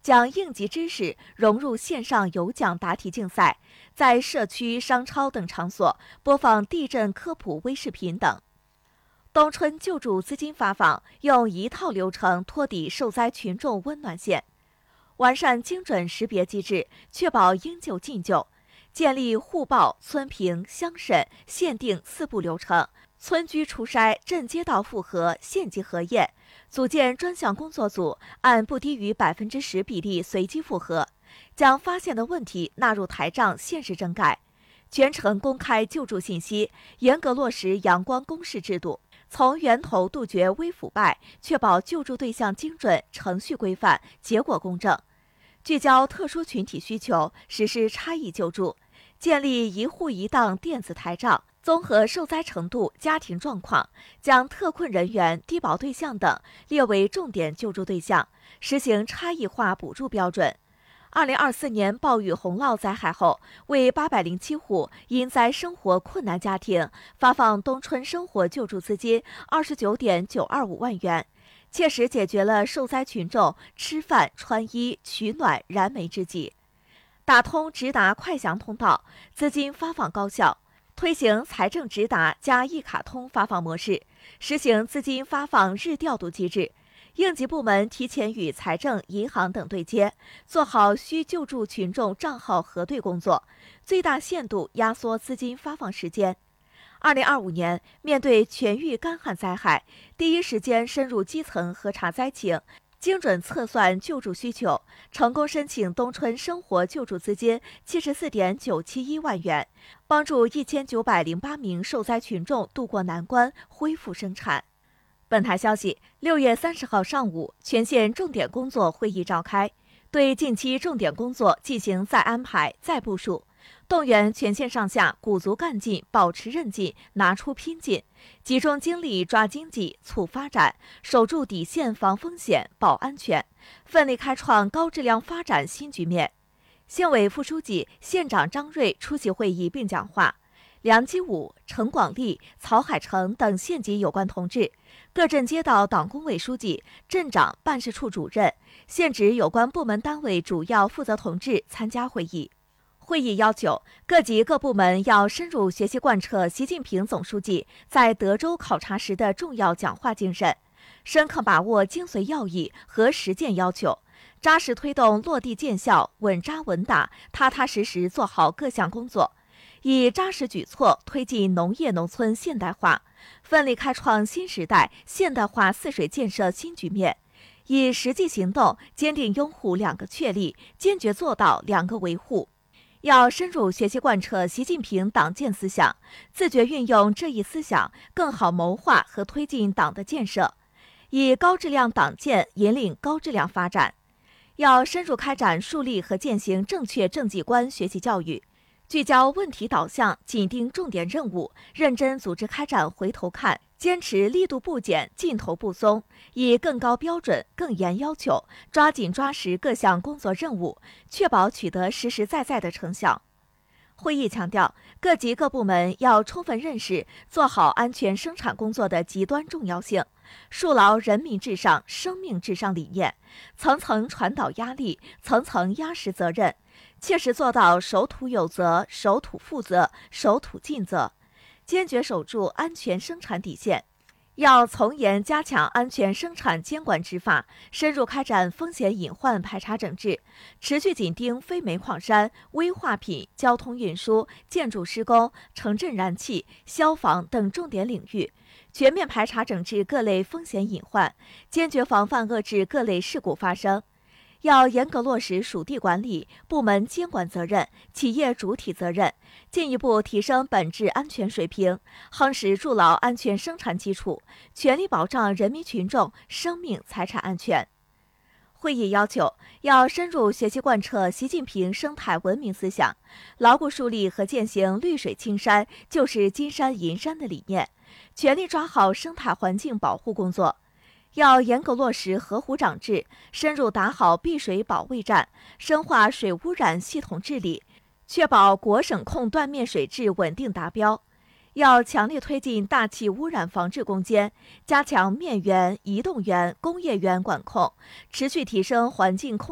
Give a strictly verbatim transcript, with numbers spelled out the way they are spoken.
将应急知识融入线上有奖答题竞赛，在社区、商超等场所播放地震科普微视频等。冬春救助资金发放用一套流程托底受灾群众温暖线，完善精准识别机制，确保应救尽救，建立户报、村评、乡审、县定四步流程，村居初筛、镇街道复核、县级核验，组建专项工作组，按不低于百分之十比例随机复核，将发现的问题纳入台账县市整改，全程公开救助信息，严格落实阳光公示制度，从源头杜绝微腐败，确保救助对象精准、程序规范、结果公正。聚焦特殊群体需求，实施差异救助，建立一户一档电子台账，综合受灾程度、家庭状况，将特困人员、低保对象等列为重点救助对象，实行差异化补助标准。二零二四年暴雨洪涝灾害后，为八百零七户因灾生活困难家庭发放冬春生活救助资金二十九点九二五万元，切实解决了受灾群众吃饭、穿衣、取暖、燃眉之急。打通直达快详通道，资金发放高效，推行财政直达加一卡通发放模式，实行资金发放日调度机制。应急部门提前与财政、银行等对接，做好需救助群众账号核对工作，最大限度压缩资金发放时间。二零二五年，面对全域干旱灾害，第一时间深入基层核查灾情，精准测算救助需求，成功申请冬春生活救助资金七十四点九七一万元，帮助一千九百零八名受灾群众渡过难关，恢复生产。本台消息，六月三十号上午，全县重点工作会议召开，对近期重点工作进行再安排、再部署，动员全县上下鼓足干劲、保持韧劲、拿出拼劲，集中精力抓经济、促发展，守住底线防风险、保安全，奋力开创高质量发展新局面。县委副书记、县长张瑞出席会议并讲话。梁基武、陈广利、曹海成等县级有关同志，各镇街道党工委书记、镇长、办事处主任、县直有关部门单位主要负责同志参加会议。会议要求，各级各部门要深入学习贯彻习近平总书记在德州考察时的重要讲话精神，深刻把握精髓要义和实践要求，扎实推动落地见效、稳扎稳打、踏踏实实做好各项工作。以扎实举措推进农业农村现代化，奋力开创新时代现代化泗水建设新局面，以实际行动坚定拥护两个确立，坚决做到两个维护。要深入学习贯彻习近平党建思想，自觉运用这一思想，更好谋划和推进党的建设，以高质量党建引领高质量发展。要深入开展树立和践行正确政绩观学习教育，聚焦问题导向，紧盯重点任务，认真组织开展回头看，坚持力度不减、劲头不松，以更高标准、更严要求，抓紧抓实各项工作任务，确保取得实实在在的成效。会议强调，各级各部门要充分认识做好安全生产工作的极端重要性，树牢人民至上、生命至上理念，层层传导压力，层层压实责任，切实做到守土有责、守土负责、守土尽责，坚决守住安全生产底线。要从严加强安全生产监管执法，深入开展风险隐患排查整治，持续紧盯非煤矿山、危化品、交通运输、建筑施工、城镇燃气、消防等重点领域，全面排查整治各类风险隐患，坚决防范遏制各类事故发生。要严格落实属地管理、部门监管责任、企业主体责任，进一步提升本质安全水平，夯实筑牢安全生产基础，全力保障人民群众生命财产安全。会议要求，要深入学习贯彻习近平生态文明思想，牢固树立和践行绿水青山就是金山银山的理念，全力抓好生态环境保护工作。要严格落实河湖长治，深入打好碧水保卫战，深化水污染系统治理，确保国省控断面水质稳定达标。要强烈推进大气污染防治攻坚，加强面源、移动源、工业源管控，持续提升环境控